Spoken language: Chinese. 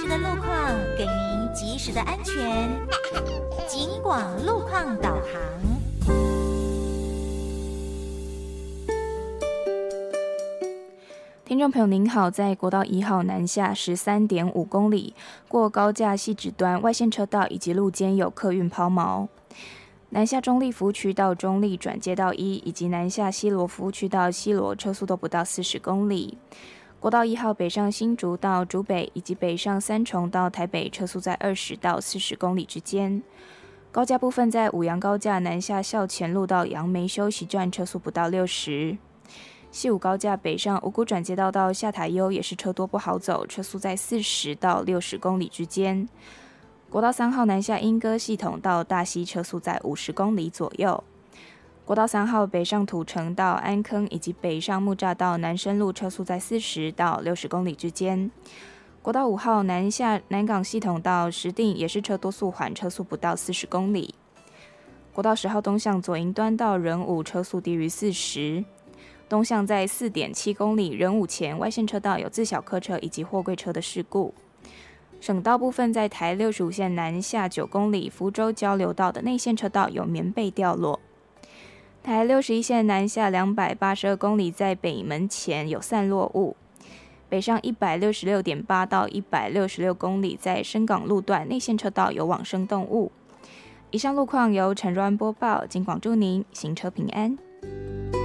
的路况，给您及时的安全。警广路况导航。 听众朋友您好，在国道1号南下 13.5 公里，过高架汐止端外线车道以及路肩有客运抛锚。南下中立服务区到中立转接道1，以及南下西螺服务区到西螺车速都不到40公里。国道1号北上新竹到竹北，以及北上三重到台北车速在20到40公里之间。高架部分在五杨高架南下校前路到杨梅休息站车速不到60。西武高架北上五股转接道到下台优也是车多不好走，车速在40到60公里之间。国道3号南下莺歌系统到大溪车速在50公里左右。国道3号北上土城到安坑以及北上木栅到南深路车速在40到60公里之间。国道5号南下南港系统到石碇也是车多速缓，车速不到40公里。国道10号东向左营端到仁武车速低于40。东向在 4.7 公里仁武前外线车道有自小客车以及货柜车的事故。省道部分在台65线南下9公里福州交流道的内线车道有棉被掉落。台61线南下282公里在北门前有散落物。北上 166.8 到166公里在深港路段内线车道有往生动物。以上路况由陈若安播报，警广祝您行车平安。